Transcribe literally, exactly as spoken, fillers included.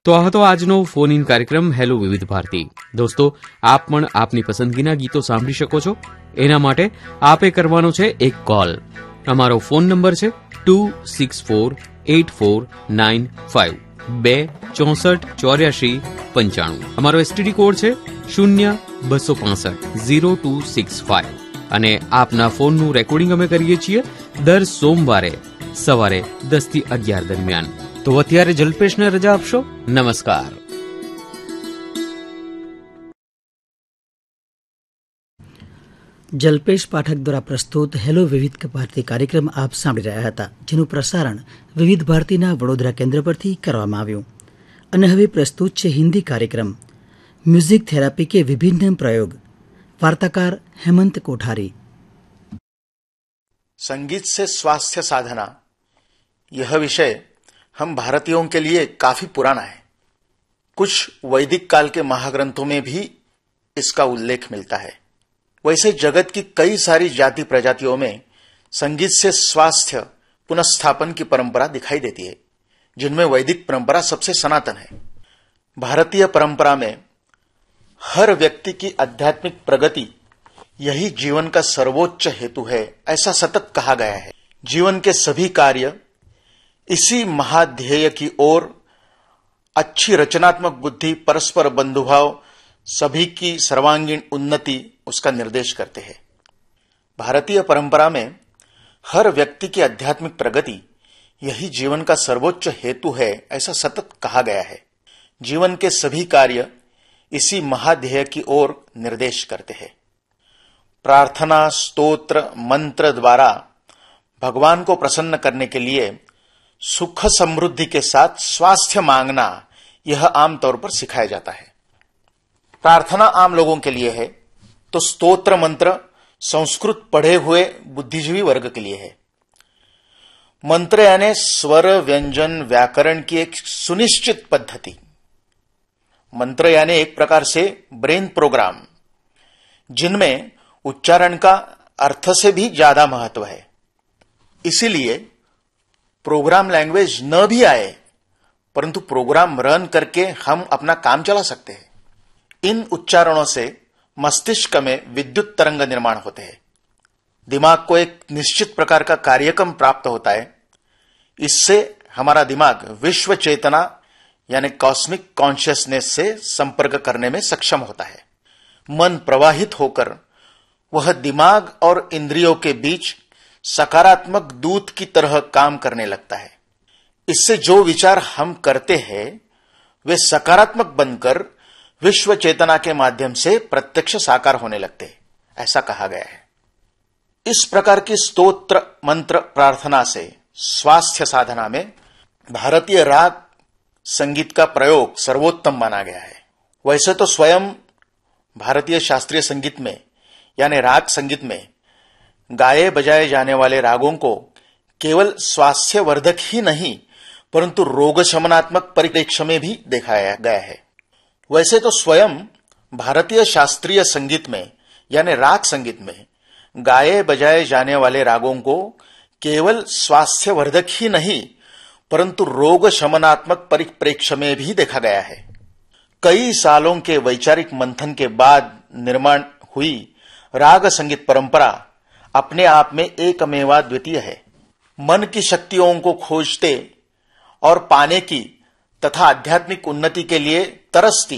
તો આ હતો આજનો ફોન ઇન કાર્યક્રમ હેલો વિવિધ ભારતી. દોસ્તો, આપ પણ આપની પસંદગીના ગીતો સાંભળી શકો છો. એના માટે આપે કરવાનો છે એક કોલ. અમારો ફોન નંબર છે two six four eight four nine five બે ચોસઠ ચોર્યાસી પંચાણું. અમારો એસટીડી કોડ છે શૂન્ય બસો પાસઠ ઝીરો ટુ સિક્સ ફાઇવ. અને આપના ફોનનું રેકોર્ડિંગ અમે કરીએ છીએ દર સોમવારે સવારે દસ થી અગિયાર દરમિયાન. તો અત્યારે જલ્પેશને રજા આપશો. નમસ્કાર. જલ્પેશ પાઠક દ્વારા પ્રસ્તુત હેલો વિવિધ ભારતી કાર્યક્રમ આપ સાંભળી રહ્યા હતા, જેનું પ્રસારણ વિવિધ ભારતીના વડોદરા કેન્દ્ર પરથી કરવામાં આવ્યું. અને હવે પ્રસ્તુત છે હિન્દી કાર્યક્રમ મ્યુઝિક થેરાપી કે વિભિન્ન પ્રયોગ. वार्ताकार हेमंत कोठारी. संगीत से स्वास्थ्य साधना, यह विषय हम भारतीयों के लिए काफी पुराना है. कुछ वैदिक काल के महाग्रंथों में भी इसका उल्लेख मिलता है. वैसे जगत की कई सारी जाति प्रजातियों में संगीत से स्वास्थ्य पुनर्स्थापन की परंपरा दिखाई देती है, जिनमें वैदिक परंपरा सबसे सनातन है. भारतीय परंपरा में हर व्यक्ति की आध्यात्मिक प्रगति यही जीवन का सर्वोच्च हेतु है, ऐसा सतत कहा गया है. जीवन के सभी कार्य इसी महाध्येय की ओर, अच्छी रचनात्मक बुद्धि, परस्पर बंधुभाव, सभी की सर्वांगीण उन्नति उसका निर्देश करते हैं. भारतीय परंपरा में हर व्यक्ति की आध्यात्मिक प्रगति यही जीवन का सर्वोच्च हेतु है, ऐसा सतत कहा गया है. जीवन के सभी कार्य इसी महाध्येय की ओर निर्देश करते हैं. प्रार्थना, स्तोत्र, मंत्र द्वारा भगवान को प्रसन्न करने के लिए सुख समृद्धि के साथ स्वास्थ्य मांगना, यह आमतौर पर सिखाया जाता है. प्रार्थना आम लोगों के लिए है, तो स्तोत्र मंत्र संस्कृत पढ़े हुए बुद्धिजीवी वर्ग के लिए है. मंत्र यानी स्वर, व्यंजन, व्याकरण की एक सुनिश्चित पद्धति. मंत्र यानी एक प्रकार से ब्रेन प्रोग्राम, जिनमें उच्चारण का अर्थ से भी ज्यादा महत्व है. इसीलिए प्रोग्राम लैंग्वेज न भी आए, परंतु प्रोग्राम रन करके हम अपना काम चला सकते हैं. इन उच्चारणों से मस्तिष्क में विद्युत तरंग निर्माण होते हैं. दिमाग को एक निश्चित प्रकार का कार्यक्रम प्राप्त होता है. इससे हमारा दिमाग विश्व चेतना यानी कॉस्मिक कॉन्शियसनेस से संपर्क करने में सक्षम होता है. मन प्रवाहित होकर वह दिमाग और इंद्रियों के बीच सकारात्मक दूत की तरह काम करने लगता है. इससे जो विचार हम करते हैं वे सकारात्मक बनकर विश्व चेतना के माध्यम से प्रत्यक्ष साकार होने लगते हैं, ऐसा कहा गया है. इस प्रकार की स्तोत्र मंत्र प्रार्थना से स्वास्थ्य साधना में भारतीय राग संगीत का प्रयोग सर्वोत्तम माना गया है. वैसे तो स्वयं भारतीय शास्त्रीय संगीत में यानी राग संगीत में गाए बजाए जाने वाले रागों को केवल स्वास्थ्य वर्धक ही नहीं, परंतु रोग शमनात्मक परिप्रेक्ष्य में भी दिखाया गया है. वैसे तो स्वयं भारतीय शास्त्रीय संगीत में यानी राग संगीत में गाए बजाए जाने वाले रागों को केवल स्वास्थ्य वर्धक ही नहीं, परंतु रोग शमनात्मक परिप्रेक्ष्य में भी देखा गया है. कई सालों के वैचारिक मंथन के बाद निर्माण हुई राग संगीत परंपरा अपने आप में एकमेवा द्वितीय है. मन की शक्तियों को खोजते और पाने की तथा आध्यात्मिक उन्नति के लिए तरसती